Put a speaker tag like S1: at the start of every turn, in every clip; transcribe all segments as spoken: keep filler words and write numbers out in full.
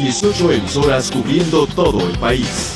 S1: dieciocho emisoras cubriendo todo el país.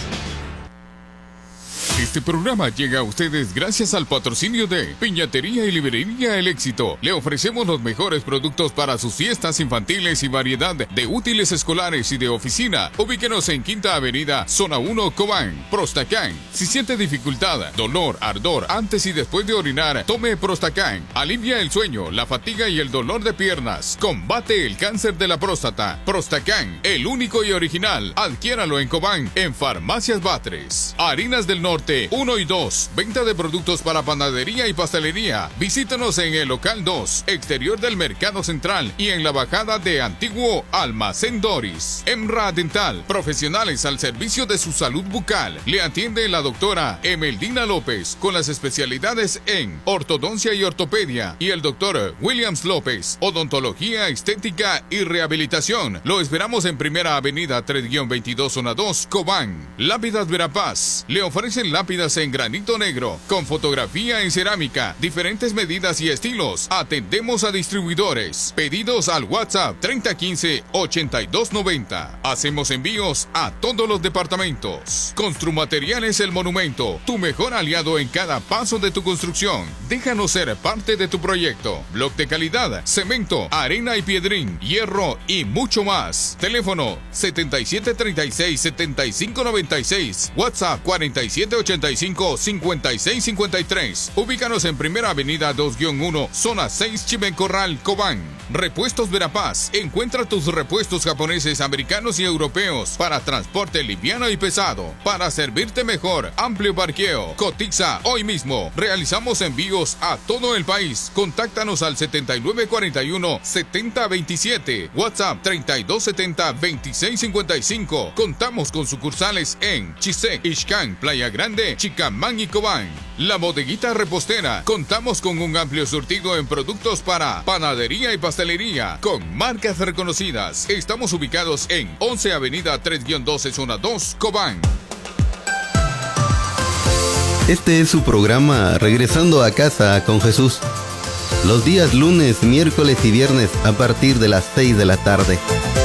S2: Este programa llega a ustedes gracias al patrocinio de Piñatería y Librería El Éxito. Le ofrecemos los mejores productos para sus fiestas infantiles y variedad de útiles escolares y de oficina. Ubíquenos en Quinta Avenida, Zona uno, Cobán. Prostacán. Si siente dificultad, dolor, ardor antes y después de orinar, tome Prostacán. Alivia el sueño, la fatiga y el dolor de piernas. Combate el cáncer de la próstata. Prostacán, el único y original. Adquiéralo en Cobán, en Farmacias Batres. Harinas del Norte uno y dos. Venta de productos para panadería y pastelería. Visítanos en el local dos, exterior del Mercado Central y en la bajada de Antiguo Almacén Doris. Emra Dental, profesionales al servicio de su salud bucal. Le atiende la doctora Emeldina López con las especialidades en ortodoncia y ortopedia, y el doctor Williams López, odontología, estética y rehabilitación. Lo esperamos en Primera Avenida tres veintidós, Zona dos, Cobán. Lápidas Verapaz. Le ofrecen lápidas en granito negro, con fotografía en cerámica, diferentes medidas y estilos. Atendemos a distribuidores. Pedidos al WhatsApp treinta quince, ochenta y dos noventa. Hacemos envíos a todos los departamentos. Construmateriales El Monumento, tu mejor aliado en cada paso de tu construcción. Déjanos ser parte de tu proyecto. Bloc de calidad, cemento, arena y piedrín, hierro y mucho más. Teléfono setenta y siete treinta y seis, setenta y cinco noventa y seis. WhatsApp cuarenta y siete ochenta y cinco, cincuenta y seis cincuenta y tres. Ubícanos en Primera Avenida dos uno, Zona seis, Chimencorral, Cobán. Repuestos Verapaz. Encuentra tus repuestos japoneses, americanos y europeos para transporte liviano y pesado. Para servirte mejor, amplio parqueo. Cotiza hoy mismo. Realizamos envíos a todo el país. Contáctanos al setenta y nueve cuarenta y uno, setenta veintisiete. WhatsApp treinta y dos setenta, veintiséis cincuenta y cinco. Contamos con sucursales en Chisec, Ixcán, Playa Grande, Chicamán y Cobán. La Bodeguita Repostera. Contamos con un amplio surtido en productos para panadería y pastelería con marcas reconocidas. Estamos ubicados en once Avenida tres doce, Zona dos, Cobán.
S3: Este es su programa Regresando a Casa con Jesús. Los días lunes, miércoles y viernes a partir de las seis de la tarde.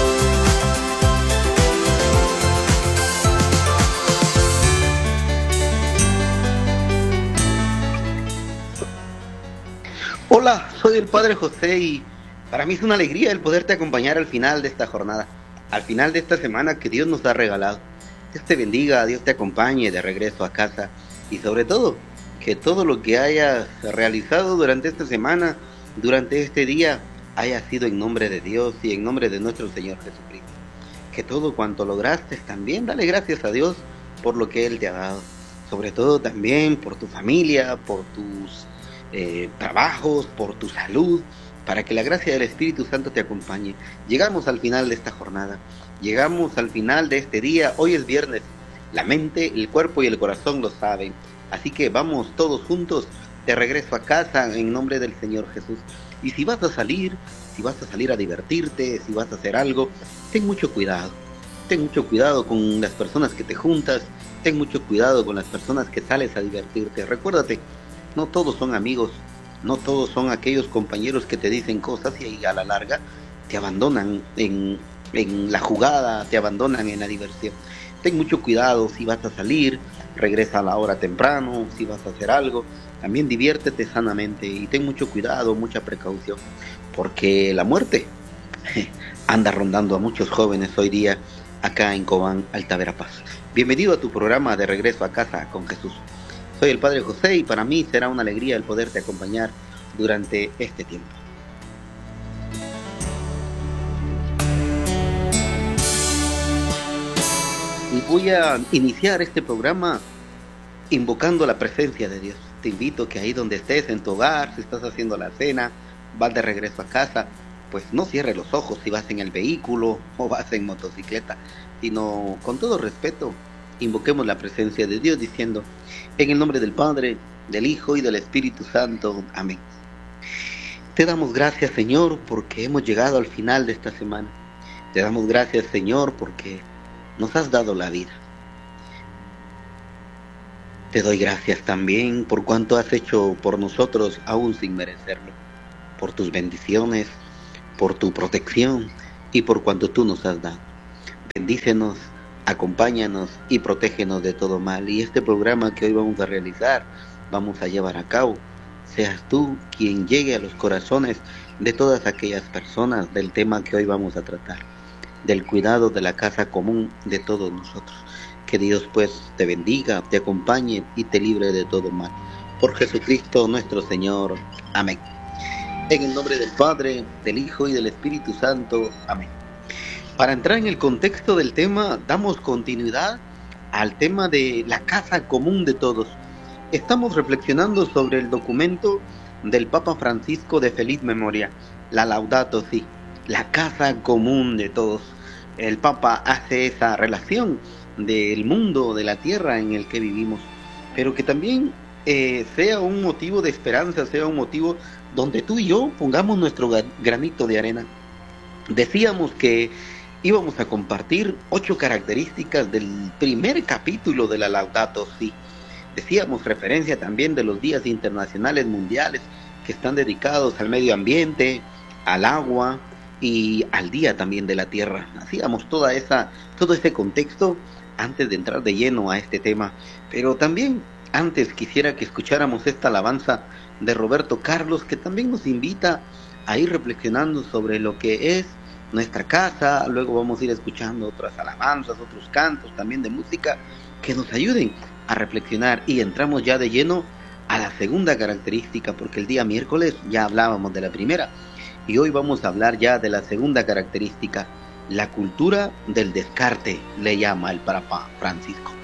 S4: Hola, soy el Padre José y para mí es una alegría el poderte acompañar al final de esta jornada, al final de esta semana que Dios nos ha regalado. Dios te bendiga, Dios te acompañe de regreso a casa y sobre todo, que todo lo que hayas realizado durante esta semana, durante este día, haya sido en nombre de Dios y en nombre de nuestro Señor Jesucristo. Que todo cuanto lograste también, dale gracias a Dios por lo que Él te ha dado. Sobre todo también por tu familia, por tus Eh, trabajos, por tu salud, para que la gracia del Espíritu Santo te acompañe. Llegamos al final de esta jornada, llegamos al final de este día. Hoy es viernes, la mente, el cuerpo y el corazón lo saben, así que vamos todos juntos de regreso a casa en nombre del Señor Jesús. Y si vas a salir, si vas a salir a divertirte, si vas a hacer algo, ten mucho cuidado, ten mucho cuidado con las personas que te juntas, ten mucho cuidado con las personas que sales a divertirte. Recuérdate, no todos son amigos, no todos son aquellos compañeros que te dicen cosas y a la larga te abandonan en, en la jugada, te abandonan en la diversión. Ten mucho cuidado si vas a salir, regresa a la hora temprano, si vas a hacer algo, también diviértete sanamente y ten mucho cuidado, mucha precaución, porque la muerte anda rondando a muchos jóvenes hoy día acá en Cobán, Alta Verapaz. Bienvenido a tu programa de Regreso a Casa con Jesús. Soy el Padre José y para mí será una alegría el poderte acompañar durante este tiempo. Y voy a iniciar este programa invocando la presencia de Dios. Te invito que ahí donde estés, en tu hogar, si estás haciendo la cena, vas de regreso a casa, pues no cierres los ojos si vas en el vehículo o vas en motocicleta, sino con todo respeto, invoquemos la presencia de Dios diciendo: en el nombre del Padre, del Hijo y del Espíritu Santo. Amén. Te damos gracias, Señor, porque hemos llegado al final de esta semana. Te damos gracias, Señor, porque nos has dado la vida. Te doy gracias también por cuanto has hecho por nosotros aún sin merecerlo, por tus bendiciones, por tu protección y por cuanto tú nos has dado. bendícenos, acompáñanos y protégenos de todo mal. Y este programa que hoy vamos a realizar, vamos a llevar a cabo, seas tú quien llegue a los corazones de todas aquellas personas del tema que hoy vamos a tratar, del cuidado de la casa común de todos nosotros. Que Dios pues te bendiga, te acompañe y te libre de todo mal. Por Jesucristo nuestro Señor. Amén. En el nombre del Padre, del Hijo y del Espíritu Santo. Amén. Para entrar en el contexto del tema, damos continuidad al tema de la casa común de todos. Estamos reflexionando sobre el documento del Papa Francisco de feliz memoria, la Laudato Si, la casa común de todos. El Papa hace esa relación del mundo, de la tierra en el que vivimos, pero que también eh, sea un motivo de esperanza, sea un motivo donde tú y yo pongamos nuestro granito de arena. Decíamos que íbamos a compartir ocho características del primer capítulo de la Laudato Si. Decíamos referencia también de los días internacionales mundiales que están dedicados al medio ambiente, al agua y al día también de la tierra. Hacíamos toda esa, todo ese contexto antes de entrar de lleno a este tema. Pero también antes quisiera que escucháramos esta alabanza de Roberto Carlos, que también nos invita a ir reflexionando sobre lo que es nuestra casa. Luego vamos a ir escuchando otras alabanzas, otros cantos también de música que nos ayuden a reflexionar, y entramos ya de lleno a la segunda característica, porque el día miércoles ya hablábamos de la primera y hoy vamos a hablar ya de la segunda característica, la cultura del descarte, le llama el Papa Francisco.